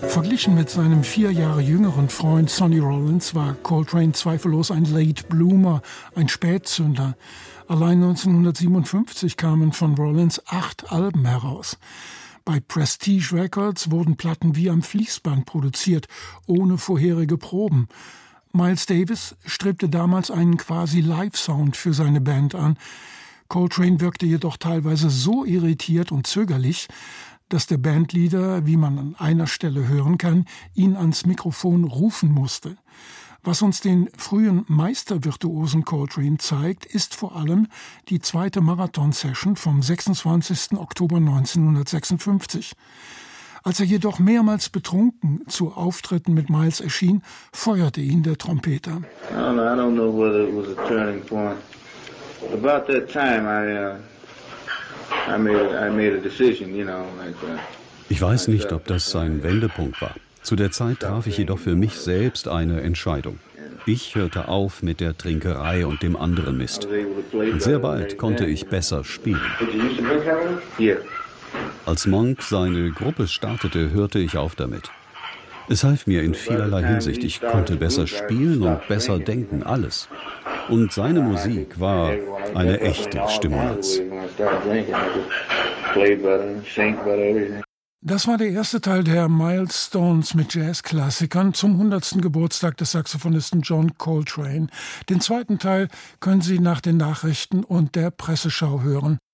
Verglichen mit seinem 4 Jahre jüngeren Freund Sonny Rollins war Coltrane zweifellos ein Late Bloomer, ein Spätzünder. Allein 1957 kamen von Rollins 8 Alben heraus. Bei Prestige Records wurden Platten wie am Fließband produziert, ohne vorherige Proben. Miles Davis strebte damals einen quasi Live-Sound für seine Band an. Coltrane wirkte jedoch teilweise so irritiert und zögerlich, dass der Bandleader, wie man an einer Stelle hören kann, ihn ans Mikrofon rufen musste. Was uns den frühen Meistervirtuosen Coltrane zeigt, ist vor allem die zweite Marathon-Session vom 26. Oktober 1956. Als er jedoch mehrmals betrunken zu Auftritten mit Miles erschien, feuerte ihn der Trompeter. I don't know whether it was a turning point. About that time, I made a decision, Ich weiß nicht, ob das ein Wendepunkt war. Zu der Zeit traf ich jedoch für mich selbst eine Entscheidung. Ich hörte auf mit der Trinkerei und dem anderen Mist. Und sehr bald konnte ich besser spielen. Als Monk seine Gruppe startete, hörte ich auf damit. Es half mir in vielerlei Hinsicht. Ich konnte besser spielen und besser denken, alles. Und seine Musik war eine echte Stimulanz. Das war der erste Teil der Milestones mit Jazzklassikern zum 100. Geburtstag des Saxophonisten John Coltrane. Den zweiten Teil können Sie nach den Nachrichten und der Presseschau hören.